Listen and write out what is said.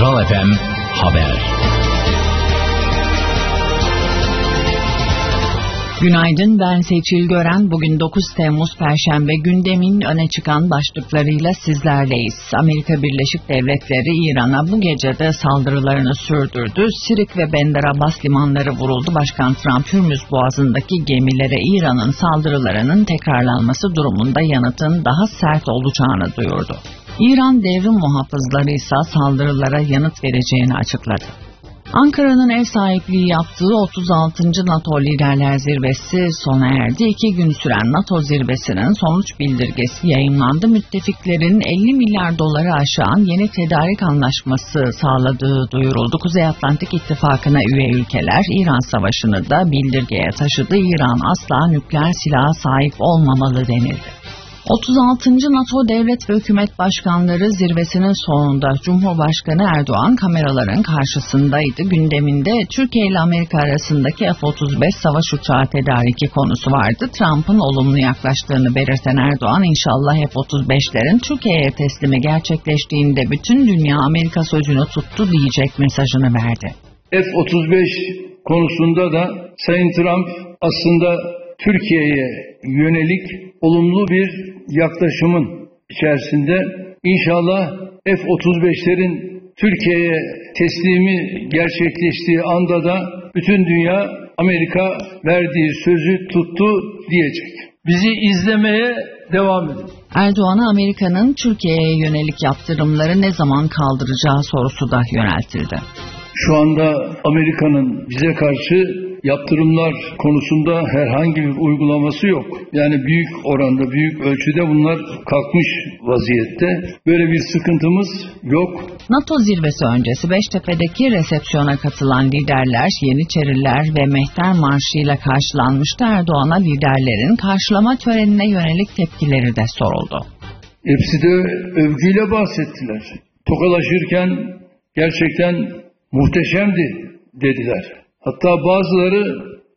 Kral FM Haber. Günaydın, ben Seçil Gören. Bugün 9 Temmuz Perşembe, gündemin öne çıkan başlıklarıyla sizlerleyiz. Amerika Birleşik Devletleri İran'a bu gece de saldırılarını sürdürdü. Sirik ve Bender Abbas limanları vuruldu. Başkan Trump, Hürmüz Boğazı'ndaki gemilere İran'ın saldırılarının tekrarlanması durumunda yanıtın daha sert olacağını duyurdu. İran devrim muhafızları ise saldırılara yanıt vereceğini açıkladı. Ankara'nın ev sahipliği yaptığı 36. NATO Liderler Zirvesi sona erdi. 2 gün süren NATO zirvesinin sonuç bildirgesi yayınlandı. Müttefiklerin 50 milyar doları aşan yeni tedarik anlaşması sağladığı duyuruldu. Kuzey Atlantik İttifakı'na üye ülkeler İran Savaşı'nı da bildirgeye taşıdı. İran asla nükleer silaha sahip olmamalı denildi. 36. NATO Devlet ve Hükümet Başkanları zirvesinin sonunda Cumhurbaşkanı Erdoğan kameraların karşısındaydı. Gündeminde Türkiye ile Amerika arasındaki F-35 savaş uçağı tedariki konusu vardı. Trump'ın olumlu yaklaştığını belirten Erdoğan, inşallah F-35'lerin Türkiye'ye teslimi gerçekleştiğinde bütün dünya Amerika sözünü tuttu diyecek mesajını verdi. F-35 konusunda da Sayın Trump aslında Türkiye'ye yönelik olumlu bir yaklaşımın içerisinde. İnşallah F-35'lerin Türkiye'ye teslimi gerçekleştiği anda da bütün dünya Amerika verdiği sözü tuttu diyecek. Bizi izlemeye devam edin. Erdoğan'a Amerika'nın Türkiye'ye yönelik yaptırımları ne zaman kaldıracağı sorusu da yöneltildi. Şu anda Amerika'nın bize karşı yaptırımlar konusunda herhangi bir uygulaması yok. Yani büyük oranda, büyük ölçüde bunlar kalkmış vaziyette. Böyle bir sıkıntımız yok. NATO zirvesi öncesi Beştepe'deki resepsiyona katılan liderler Yeniçeriler ve Mehter Marşı ile karşılanmıştı. Erdoğan'a liderlerin karşılama törenine yönelik tepkileri de soruldu. Hepsi de övgüyle bahsettiler. Tokalaşırken gerçekten muhteşemdi dediler. Hatta bazıları